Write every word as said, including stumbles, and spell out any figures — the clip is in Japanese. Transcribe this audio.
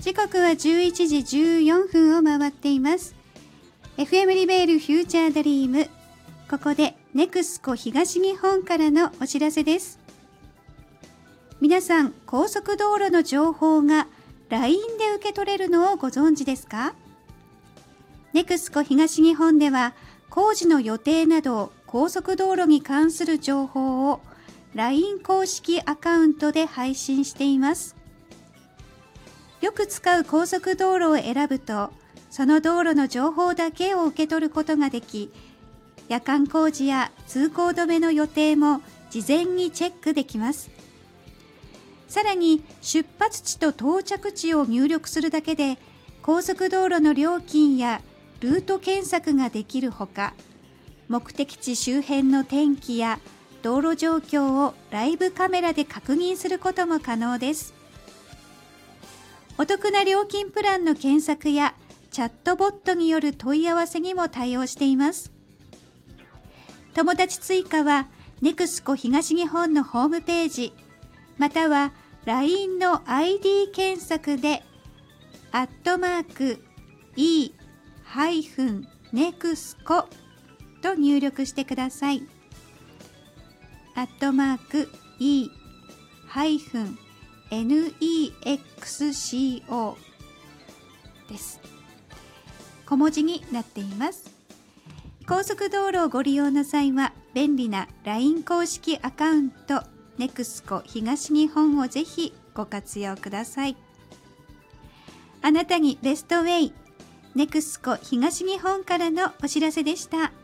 時刻はじゅういちじじゅうよんぷんを回っています。 エフエム リベールフューチャードリーム、ここでネクスコ東日本からのお知らせです。皆さん、高速道路の情報が ライン で受け取れるのをご存知ですか？ネクスコ東日本では工事の予定など高速道路に関する情報を ライン 公式アカウントで配信しています。よく使う高速道路を選ぶと、その道路の情報だけを受け取ることができ、夜間工事や通行止めの予定も事前にチェックできます。さらに出発地と到着地を入力するだけで、高速道路の料金やルート検索ができるほか、目的地周辺の天気や道路状況をライブカメラで確認することも可能です。お得な料金プランの検索やチャットボットによる問い合わせにも対応しています。友達追加はネクスコ東日本のホームページ、または ライン の アイディー 検索でアットマーク E ハイフンネクスコと入力してください。アットマーク E ハイフン ネクスコ です。小文字になっています。高速道路をご利用の際は便利な ライン 公式アカウントネクスコ東日本をぜひご活用ください。あなたにベストウェイ、ネクスコ東日本からのお知らせでした。